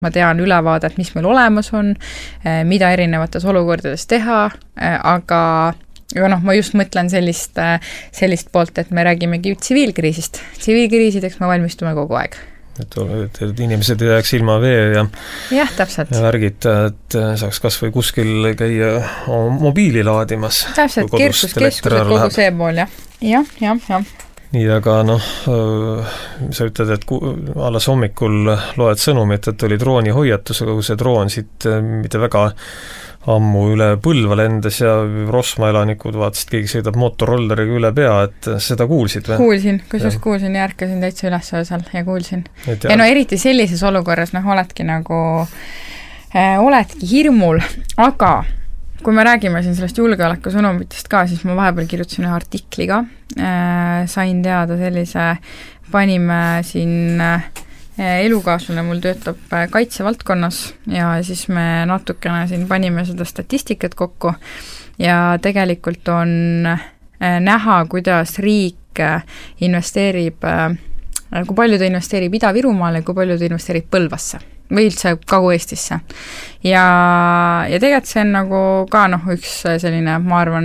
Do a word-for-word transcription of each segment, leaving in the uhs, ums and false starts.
ma tean ülevaadet, mis meil olemas on, mida erinevates olukordades teha, aga, aga noh, ma just mõtlen sellist, sellist poolt, et me räägimegi tsiviilkriisist. Tsiviilkriisideks me valmistume kogu aeg. Et, et, et inimesed ei jääks ilma vee ja, jah, täpselt. ja värgid, et saaks kas või kuskil käia mobiili laadimas. Täpselt, kirkuskeskused kogu see pool, jah. Jah, jah, jah. Nii, aga noh, sa ütled, et ku, alles hommikul loed sõnumit, et oli drooni hoiatus, aga kui see droon siit mitte väga ammu üle Põlva lendas ja Rosma elanikud vaatasid, keegi sõidab motorrolleriga üle pea, et seda kuulsid või? Kuulsin, kusjuures kuulsin ja ärkasin täitsa üles öösel ja kuulsin. Et ja no eriti sellises olukorras, noh, oledki nagu, äh, oledki hirmul, aga kui me räägime siin sellest julgeoleku sõnumitest ka, siis ma vahepeal kirjutasin ühe artikli ka, äh, sain teada sellise, panime siin äh, elukaaslane mul töötab kaitsevaldkonnas ja siis me natukene siin panime seda statistikat kokku ja tegelikult on äh, näha, kuidas riik investeerib, äh, kui palju ta investeerib Ida-Virumaale ja kui palju ta investeerib Põlvasse või üldse Kagu-Eestisse. Ja, ja tegelikult see on nagu ka noh, üks selline, ma arvan,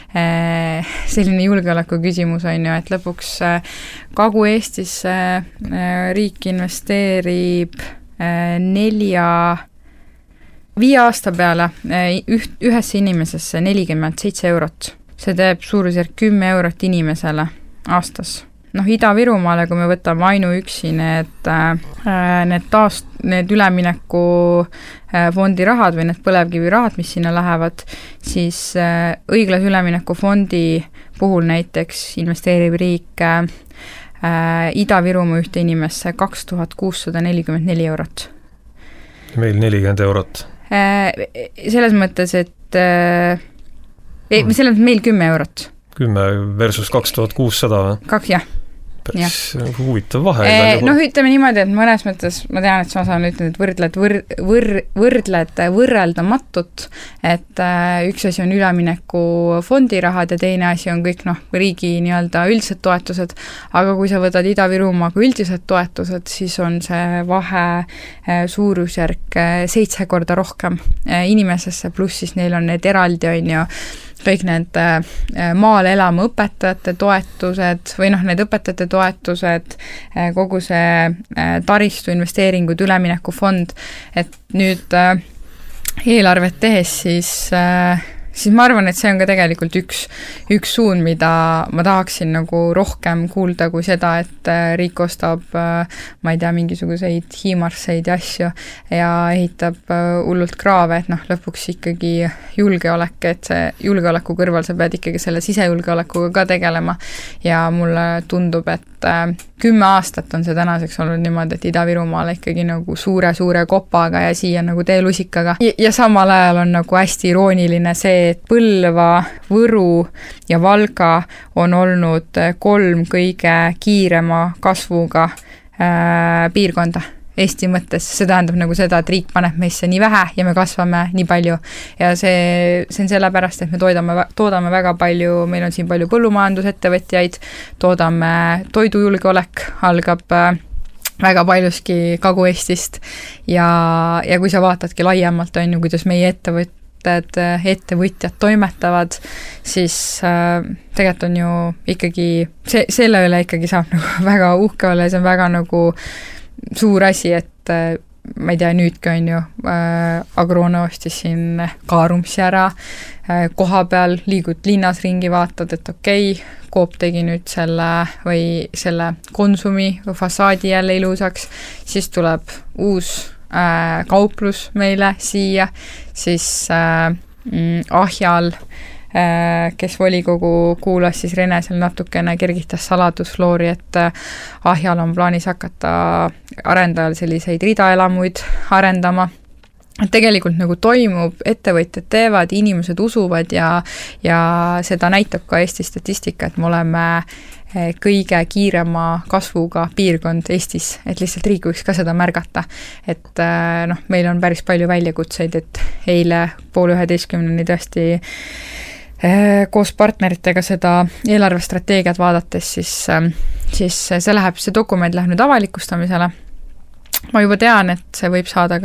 selline julgeoleku küsimus on ju, et lõpuks Kagu-Eestisse riik investeerib nelja, viie aasta peale üht, ühesse inimesesse nelikümmend seitse eurot. See teeb suurusjärk kümme eurot inimesele aastas. Noh, Ida-Virumaale, kui me võtame ainuüksi need, need taast, need ülemineku fondi rahad või need põlevkivi rahad, mis sinna lähevad, siis õiglase ülemineku fondi puhul näiteks investeerib riik Ida-Virumaa ühte inimesse kaks tuhat kuussada nelikümmend neli eurot. Meil nelikümmend eurot? Selles mõttes, et ei, selles mõttes meil kümme eurot. kümme versus kaks tuhat kuussada või? Kaks, jah. Päris huvitav vahe. E, noh, ütleme niimoodi, et mõnes mõttes ma tean, et sa saan ütelda, et võrdled, võr, võr, võrdled võrreldamatut, et äh, üks asi on ülemineku fondirahad ja teine asi on kõik noh, riigi nii-öelda üldised toetused, aga kui sa võtad Ida-Virumaaga üldised toetused, siis on see vahe äh, suurusjärk äh, seitse korda rohkem äh, inimesesse, pluss siis neil on need eraldi, on ju, kõik need maal elama õpetajate toetused või noh, need õpetajate toetused, kogu see taristu investeeringud, ülemineku fond, et nüüd eelarvet tehes siis siis ma arvan, et see on ka tegelikult üks, üks suund, mida ma tahaksin nagu rohkem kuulda kui seda, et riik ostab, ma ei tea, mingisuguseid hiimarseid ja asju ja ehitab hullult kraave, et noh, lõpuks ikkagi julgeolek, et see julgeoleku kõrval sa pead ikkagi selle sisejulgeolekuga ka tegelema ja mulle tundub, et kümme aastat on see tänaseks olnud niimoodi, et Ida-Virumaale ikkagi nagu suure-suure kopaga ja siia nagu teelusikaga. Ja, ja samal ajal on nagu hästi irooniline see, et Põlva, Võru ja Valga on olnud kolm kõige kiirema kasvuga äh, piirkonda Eesti mõttes. See tähendab nagu seda, et riik paneb meisse nii vähe ja me kasvame nii palju. Ja see, see on sellepärast, et me toodame, toodame väga palju, meil on siin palju põllumajandusettevõtjaid, toodame toidujulgeolek, algab väga paljuski Kagu-Eestist ja, ja kui sa vaatadki laiemalt, on ju, kuidas meie ettevõt ettevõtjad toimetavad, siis äh, tegelikult on ju ikkagi, see, selle üle ikkagi saab nagu väga uhke olla ja see on väga nagu suur asi, et äh, ma ei tea, nüüdki on ju äh, Agrone ostis siin Kaarumsi ära, äh, koha peal liigud linnas ringi, vaatad, et okei, okay, Coop tegi nüüd selle või selle Konsumi fassaadi jälle ilusaks, siis tuleb uus Äh, kauplus meile siia, siis äh, Ahjal, äh, kes volikogu kuulas, siis Rene seal natukene kergitas saladusfloori, et äh, Ahjal on plaanis hakata arendajal selliseid ridaelamuid arendama. Et tegelikult nagu toimub, ettevõtjad teevad, inimesed usuvad ja, ja seda näitab ka Eesti statistika, et me oleme kõige kiirema kasvuga piirkond Eestis, et lihtsalt riik võiks ka seda märgata. Et noh, meil on päris palju väljakutseid, et eile pool üheteistkümneni tõesti koos partneritega seda eelarvestrateegiat vaadates, siis, siis see läheb, see dokument läheb nüüd avalikustamisele. Ma juba tean, et see võib saada ka